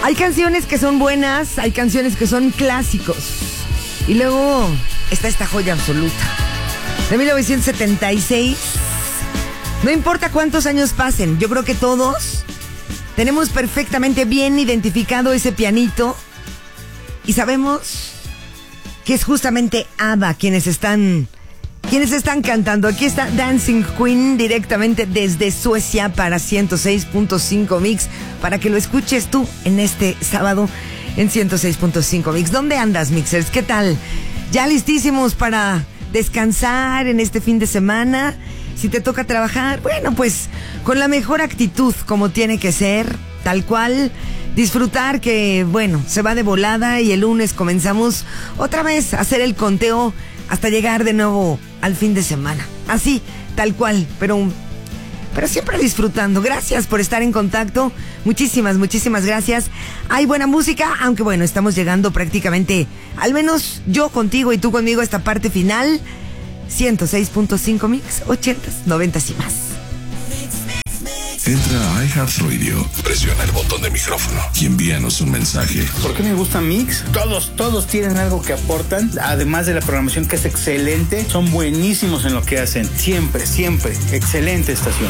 Hay canciones que son buenas, hay canciones que son clásicos. Y luego está esta joya absoluta de 1976. No importa cuántos años pasen, yo creo que todos tenemos perfectamente bien identificado ese pianito y sabemos que es justamente ABBA quienes están cantando. Aquí está Dancing Queen directamente desde Suecia para 106.5 Mix, para que lo escuches tú en este sábado en 106.5 Mix. ¿Dónde andas, mixers? ¿Qué tal? ¿Ya listísimos para descansar en este fin de semana? Si te toca trabajar, bueno, pues con la mejor actitud, como tiene que ser, tal cual. Disfrutar que, bueno, se va de volada y el lunes comenzamos otra vez a hacer el conteo hasta llegar de nuevo al fin de semana. Así, tal cual, pero siempre disfrutando. Gracias por estar en contacto. Muchísimas gracias. Hay buena música, aunque bueno, estamos llegando prácticamente, al menos yo contigo y tú conmigo, a esta parte final. 106.5 Mix, 80s, 90s y más. Entra a iHeartRadio, presiona el botón de micrófono y envíanos un mensaje. ¿Por qué me gusta Mix? Todos tienen algo que aportan, además de la programación que es excelente. Son buenísimos en lo que hacen, siempre, excelente estación.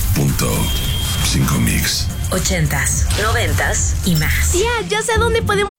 106.5 Mix, 80s, 90s y más. Ya sé dónde podemos